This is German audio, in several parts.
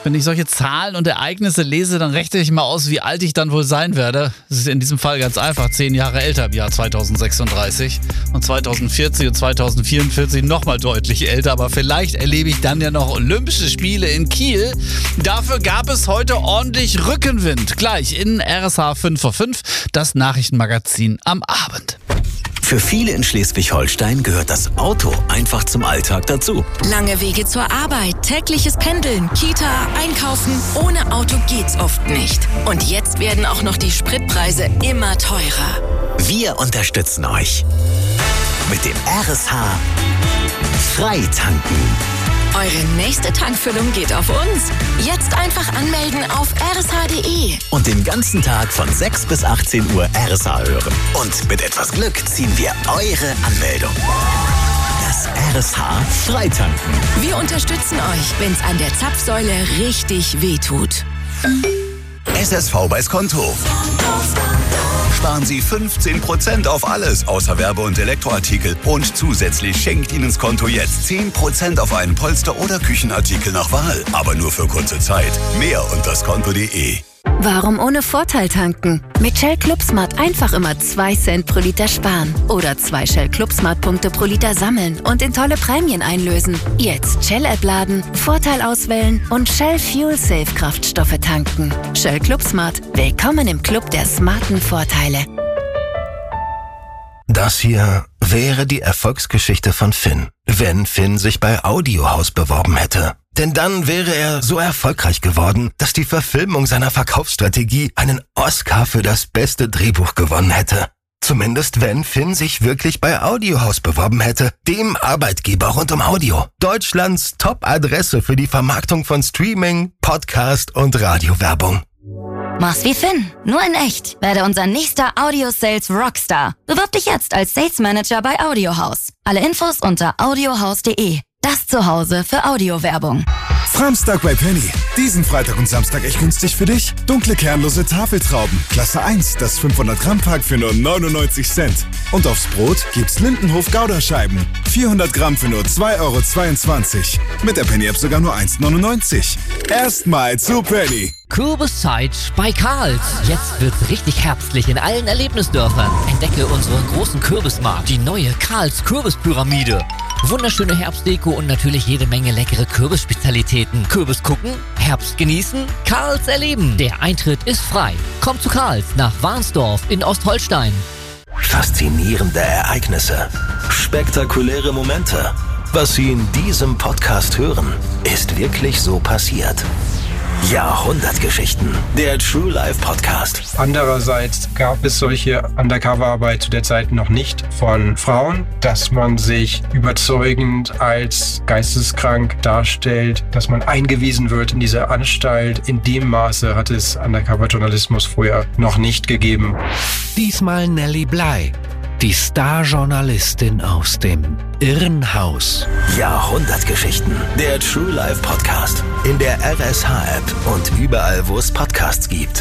Wenn ich solche Zahlen und Ereignisse lese, dann rechne ich mal aus, wie alt ich dann wohl sein werde. Das ist in diesem Fall ganz einfach, 10 Jahre älter im Jahr 2036 und 2040 und 2044 nochmal deutlich älter. Aber vielleicht erlebe ich dann ja noch Olympische Spiele in Kiel. Dafür gab es heute ordentlich Rückenwind. Gleich in RSH 5 vor 5, das Nachrichtenmagazin am Abend. Für viele in Schleswig-Holstein gehört das Auto einfach zum Alltag dazu. Lange Wege zur Arbeit, tägliches Pendeln, Kita, Einkaufen. Ohne Auto geht's oft nicht. Und jetzt werden auch noch die Spritpreise immer teurer. Wir unterstützen euch mit dem RSH Freitanken. Eure nächste Tankfüllung geht auf uns. Jetzt einfach anmelden auf rsh.de. Und den ganzen Tag von 6 bis 18 Uhr RSH hören. Und mit etwas Glück ziehen wir eure Anmeldung. Das RSH Freitanken. Wir unterstützen euch, wenn's an der Zapfsäule richtig wehtut. SSV bei Skonto. Sparen Sie 15% auf alles, außer Werbe- und Elektroartikel. Und zusätzlich schenkt Ihnen Skonto jetzt 10% auf einen Polster- oder Küchenartikel nach Wahl. Aber nur für kurze Zeit. Mehr unter skonto.de. Warum ohne Vorteil tanken? Mit Shell Club Smart einfach immer 2 Cent pro Liter sparen. Oder 2 Shell Club Smart Punkte pro Liter sammeln und in tolle Prämien einlösen. Jetzt Shell App laden, Vorteil auswählen und Shell Fuel Safe Kraftstoffe tanken. Shell Club Smart. Willkommen im Club der smarten Vorteile. Das hier wäre die Erfolgsgeschichte von Finn, wenn Finn sich bei Audiohaus beworben hätte. Denn dann wäre er so erfolgreich geworden, dass die Verfilmung seiner Verkaufsstrategie einen Oscar für das beste Drehbuch gewonnen hätte. Zumindest wenn Finn sich wirklich bei Audiohaus beworben hätte, dem Arbeitgeber rund um Audio. Deutschlands Top-Adresse für die Vermarktung von Streaming, Podcast und Radiowerbung. Mach's wie Finn, nur in echt. Werde unser nächster Audio-Sales Rockstar. Bewirb dich jetzt als Sales Manager bei Audiohaus. Alle Infos unter audiohaus.de. Das Zuhause für Audiowerbung. Framstag bei Penny. Diesen Freitag und Samstag echt günstig für dich. Dunkle kernlose Tafeltrauben. Klasse 1, das 500 Gramm Pack für nur 99 Cent. Und aufs Brot gibt's Lindenhof Gouda-Scheiben. 400 Gramm für nur 2,22 €. Mit der Penny-App sogar nur 1,99 €. Erstmal zu Penny. Kürbiszeit bei Karls. Jetzt wird's richtig herbstlich in allen Erlebnisdörfern. Entdecke unseren großen Kürbismarkt, die neue Karls Kürbispyramide. Wunderschöne Herbstdeko und natürlich jede Menge leckere Kürbisspezialitäten. Kürbis gucken, Herbst genießen, Karls erleben. Der Eintritt ist frei. Kommt zu Karls nach Warnsdorf in Ostholstein. Faszinierende Ereignisse, spektakuläre Momente. Was Sie in diesem Podcast hören, ist wirklich so passiert. Jahrhundertgeschichten, der True Life Podcast. Andererseits gab es solche Undercover-Arbeit zu der Zeit noch nicht von Frauen, dass man sich überzeugend als geisteskrank darstellt, dass man eingewiesen wird in diese Anstalt. In dem Maße hat es Undercover-Journalismus vorher noch nicht gegeben. Diesmal Nelly Bly, die Star-Journalistin aus dem Irrenhaus. Jahrhundertgeschichten, der True Life Podcast. In der RSH-App und überall, wo es Podcasts gibt.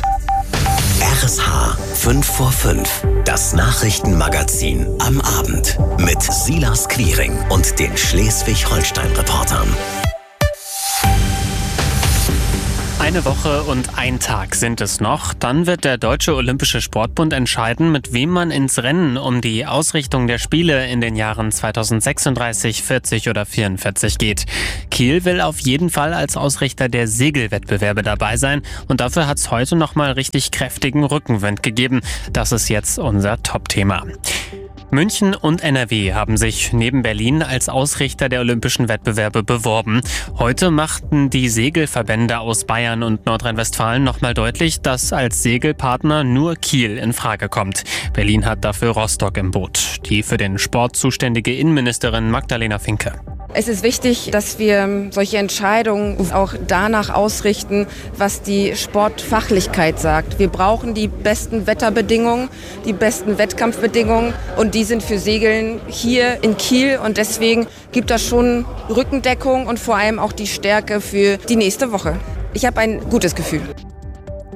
RSH 5 vor 5, das Nachrichtenmagazin am Abend. Mit Silas Quiring und den Schleswig-Holstein-Reportern. Eine Woche und ein Tag sind es noch. Dann wird der Deutsche Olympische Sportbund entscheiden, mit wem man ins Rennen um die Ausrichtung der Spiele in den Jahren 2036, 40 oder 44 geht. Kiel will auf jeden Fall als Ausrichter der Segelwettbewerbe dabei sein und dafür hat es heute nochmal richtig kräftigen Rückenwind gegeben. Das ist jetzt unser Top-Thema. München und NRW haben sich neben Berlin als Ausrichter der Olympischen Wettbewerbe beworben. Heute machten die Segelverbände aus Bayern und Nordrhein-Westfalen nochmal deutlich, dass als Segelpartner nur Kiel in Frage kommt. Berlin hat dafür Rostock im Boot. Die für den Sport zuständige Innenministerin Magdalena Finke. Es ist wichtig, dass wir solche Entscheidungen auch danach ausrichten, was die Sportfachlichkeit sagt. Wir brauchen die besten Wetterbedingungen, die besten Wettkampfbedingungen und die sind für Segeln hier in Kiel und deswegen gibt das schon Rückendeckung und vor allem auch die Stärke für die nächste Woche. Ich habe ein gutes Gefühl.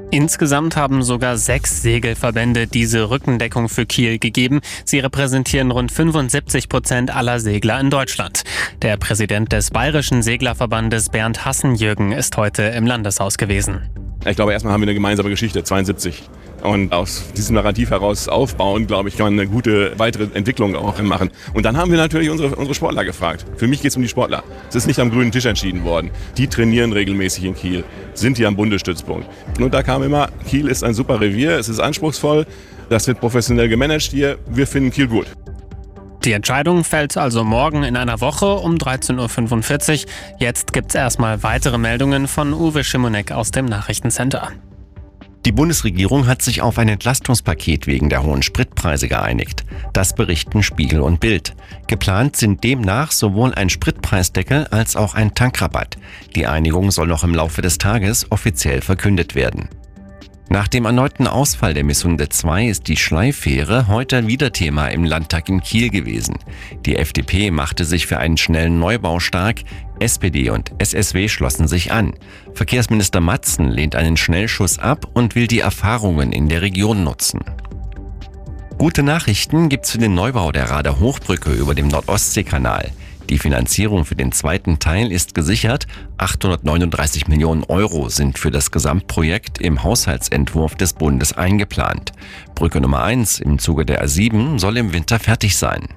Insgesamt haben sogar 6 Segelverbände diese Rückendeckung für Kiel gegeben. Sie repräsentieren rund 75% aller Segler in Deutschland. Der Präsident des Bayerischen Seglerverbandes Bernd Hassenjürgen ist heute im Landeshaus gewesen. Ich glaube, erstmal haben wir eine gemeinsame Geschichte, 72. Und aus diesem Narrativ heraus aufbauen, glaube ich, kann man eine gute weitere Entwicklung auch machen. Und dann haben wir natürlich unsere Sportler gefragt. Für mich geht es um die Sportler. Es ist nicht am grünen Tisch entschieden worden. Die trainieren regelmäßig in Kiel, sind hier am Bundesstützpunkt. Und da kam immer, Kiel ist ein super Revier, es ist anspruchsvoll, das wird professionell gemanagt hier, wir finden Kiel gut. Die Entscheidung fällt also morgen in einer Woche um 13.45 Uhr. Jetzt gibt's erstmal weitere Meldungen von Uwe Schimonek aus dem Nachrichtencenter. Die Bundesregierung hat sich auf ein Entlastungspaket wegen der hohen Spritpreise geeinigt. Das berichten Spiegel und Bild. Geplant sind demnach sowohl ein Spritpreisdeckel als auch ein Tankrabatt. Die Einigung soll noch im Laufe des Tages offiziell verkündet werden. Nach dem erneuten Ausfall der Missunde 2 ist die Schleifähre heute wieder Thema im Landtag in Kiel gewesen. Die FDP machte sich für einen schnellen Neubau stark, SPD und SSW schlossen sich an. Verkehrsminister Matzen lehnt einen Schnellschuss ab und will die Erfahrungen in der Region nutzen. Gute Nachrichten gibt's für den Neubau der Rader Hochbrücke über dem Nordostseekanal. Die Finanzierung für den zweiten Teil ist gesichert. 839 Millionen Euro sind für das Gesamtprojekt im Haushaltsentwurf des Bundes eingeplant. Brücke Nummer 1 im Zuge der A7 soll im Winter fertig sein.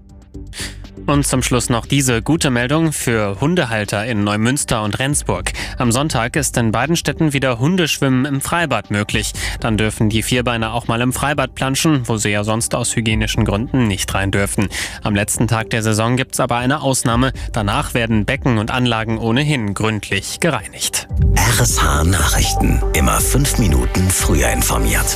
Und zum Schluss noch diese gute Meldung für Hundehalter in Neumünster und Rendsburg. Am Sonntag ist in beiden Städten wieder Hundeschwimmen im Freibad möglich. Dann dürfen die Vierbeiner auch mal im Freibad planschen, wo sie ja sonst aus hygienischen Gründen nicht rein dürfen. Am letzten Tag der Saison gibt's aber eine Ausnahme. Danach werden Becken und Anlagen ohnehin gründlich gereinigt. RSH Nachrichten. Immer 5 Minuten früher informiert.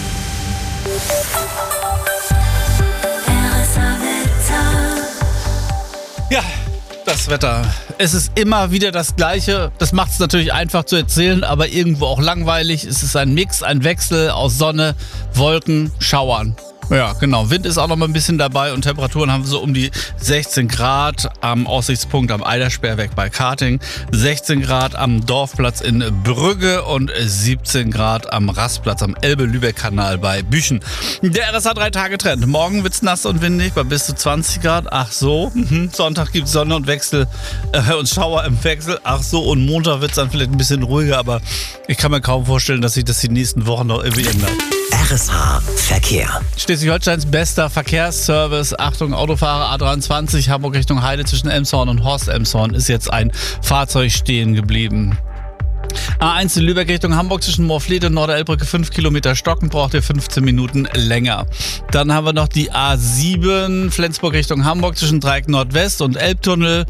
Ja, das Wetter. Es ist immer wieder das Gleiche. Das macht es natürlich einfach zu erzählen, aber irgendwo auch langweilig. Es ist ein Mix, ein Wechsel aus Sonne, Wolken, Schauern. Ja, genau. Wind ist auch noch mal ein bisschen dabei und Temperaturen haben wir so um die 16 Grad am Aussichtspunkt am Eidersperrweg bei Karting, 16 Grad am Dorfplatz in Brügge und 17 Grad am Rastplatz am Elbe-Lübeck-Kanal bei Büchen. Der RSH 3-Tage-Trend. Morgen wird's nass und windig bei bis zu 20 Grad. Ach so. Sonntag gibt's Sonne und Wechsel und Schauer im Wechsel. Ach so. Und Montag wird's dann vielleicht ein bisschen ruhiger, aber ich kann mir kaum vorstellen, dass sich das die nächsten Wochen noch irgendwie ändert. RSH Verkehr. Schleswig-Holsteins bester Verkehrsservice. Achtung, Autofahrer A23, Hamburg Richtung Heide zwischen Elmshorn und Horst-Elmshorn ist jetzt ein Fahrzeug stehen geblieben. A1 in Lübeck Richtung Hamburg zwischen Moorflete und Norderelbbrücke 5 Kilometer Stocken, braucht ihr 15 Minuten länger. Dann haben wir noch die A7 Flensburg Richtung Hamburg zwischen Dreieck Nordwest und Elbtunnel.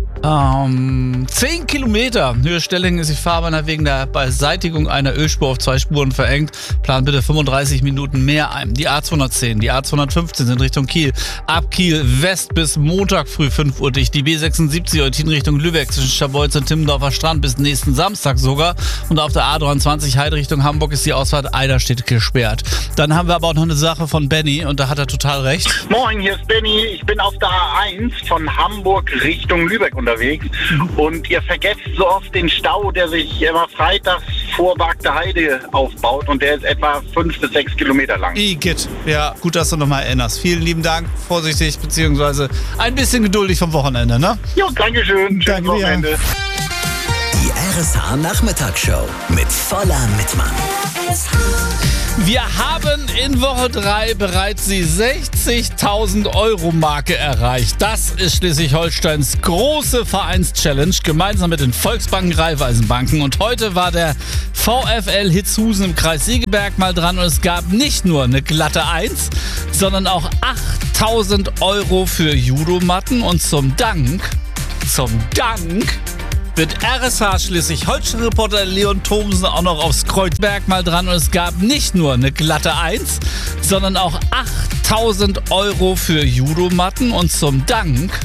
10 Kilometer. Höhe Stellingen ist die Fahrbahn wegen der Beseitigung einer Ölspur auf 2 Spuren verengt. Plan bitte 35 Minuten mehr ein. Die A210, die A215 sind Richtung Kiel. Ab Kiel West bis Montag früh 5 Uhr dicht. Die B76 Eutin Richtung Lübeck zwischen Scharbeutz und Timmendorfer Strand bis nächsten Samstag sogar. Und auf der A23 Heide Richtung Hamburg ist die Ausfahrt Eiderstedt gesperrt. Dann haben wir aber auch noch eine Sache von Benny und da hat er total recht. Moin, hier ist Benny. Ich bin auf der A1 von Hamburg Richtung Lübeck unterwegs und ihr vergesst so oft den Stau, der sich immer freitags vor Bagde Heide aufbaut und der ist etwa 5 bis 6 Kilometer lang. Igitt. Ja, gut, dass du nochmal erinnerst. Vielen lieben Dank, vorsichtig beziehungsweise ein bisschen geduldig vom Wochenende, ne? Jo, dankeschön. Schönes Wochenende. Die RSH Nachmittagsshow mit voller Mitmann. Wir haben in Woche 3 bereits die 60.000 Euro Marke erreicht. Das ist Schleswig-Holsteins große Vereinschallenge gemeinsam mit den Volksbanken, Raiffeisenbanken. Und heute war der VfL Hitzhusen im Kreis Segeberg mal dran und es gab nicht nur eine glatte 1, sondern auch 8.000 Euro für Judomatten und zum Dank wird RSH Schleswig-Holstein-Reporter Leon Thomsen auch noch aufs Kreuzberg mal dran und es gab nicht nur eine glatte 1, sondern auch 8.000 Euro für Judomatten und zum Dank